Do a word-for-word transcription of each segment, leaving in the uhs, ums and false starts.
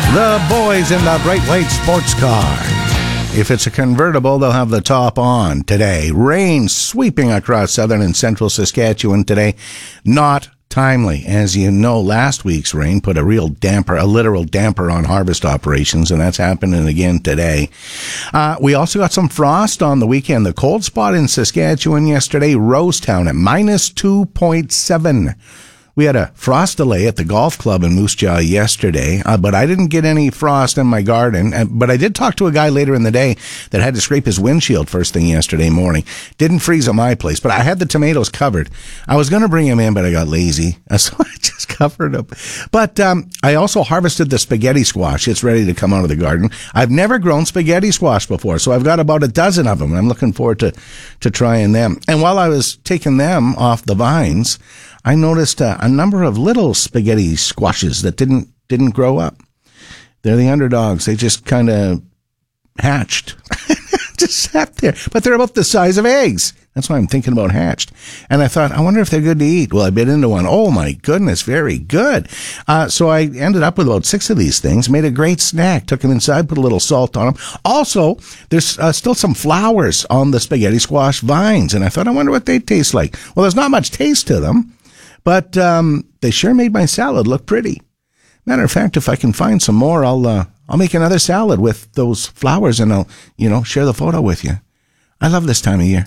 The boys in the bright white sports car. If it's a convertible, they'll have the top on today. Rain sweeping across southern and central Saskatchewan today. Not timely. As you know, last week's rain put a real damper, a literal damper on harvest operations, and that's happening again today. Uh, we also got some frost on the weekend. The cold spot in Saskatchewan yesterday, Rosetown at minus two point seven. We had a frost delay at the golf club in Moose Jaw yesterday, uh, but I didn't get any frost in my garden. Uh, but I did talk to a guy later in the day that had to scrape his windshield first thing yesterday morning. Didn't freeze at my place, but I had the tomatoes covered. I was going to bring them in, but I got lazy, so I just covered them. But um, I also harvested the spaghetti squash. It's ready to come out of the garden. I've never grown spaghetti squash before, so I've got about a dozen of them, and I'm looking forward to, to trying them. And while I was taking them off the vines, I noticed uh, a number of little spaghetti squashes that didn't didn't grow up. They're the underdogs. They just kind of hatched. Just sat there. But they're about the size of eggs. That's why I'm thinking about hatched. And I thought, I wonder if they're good to eat. Well, I bit into one. Oh, my goodness, very good. Uh, so I ended up with about six of these things, made a great snack, took them inside, put a little salt on them. Also, there's uh, still some flowers on the spaghetti squash vines. And I thought, I wonder what they taste like. Well, there's not much taste to them. But um, they sure made my salad look pretty. Matter of fact, if I can find some more, I'll uh, I'll make another salad with those flowers, and I'll you know share the photo with you. I love this time of year.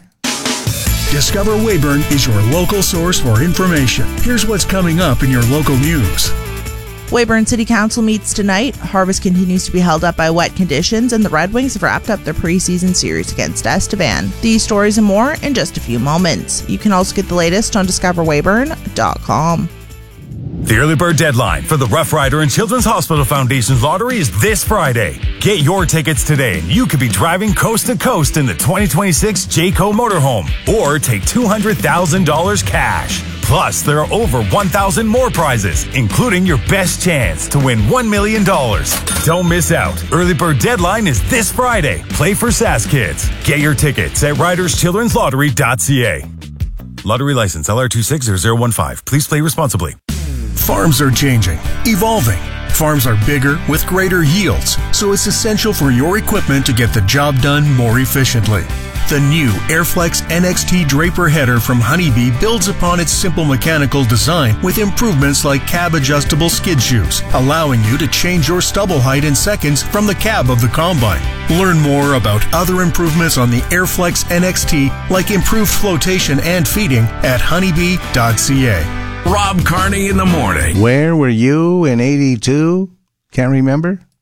Discover Weyburn is your local source for information. Here's what's coming up in your local news. Weyburn City Council meets tonight. Harvest continues to be held up by wet conditions, and the Red Wings have wrapped up their preseason series against Estevan. These stories and more in just a few moments. You can also get the latest on discover weyburn dot com. The early bird deadline for the Rough Rider and Children's Hospital Foundation's lottery is this Friday. Get your tickets today and you could be driving coast to coast in the twenty twenty-six Jayco motorhome or take two hundred thousand dollars cash. Plus, there are over one thousand more prizes, including your best chance to win one million dollars. Don't miss out. Early bird deadline is this Friday. Play for Sask Kids. Get your tickets at riders children's lottery dot c a. Lottery license L R two six zero zero one five. Please play responsibly. Farms are changing, evolving. Farms are bigger with greater yields, so it's essential for your equipment to get the job done more efficiently. The new Airflex N X T Draper header from Honeybee builds upon its simple mechanical design with improvements like cab-adjustable skid shoes, allowing you to change your stubble height in seconds from the cab of the combine. Learn more about other improvements on the Airflex N X T, like improved flotation and feeding, at honeybee dot c a. Rob Carney in the morning. Where were you in eighty-two? Can't remember?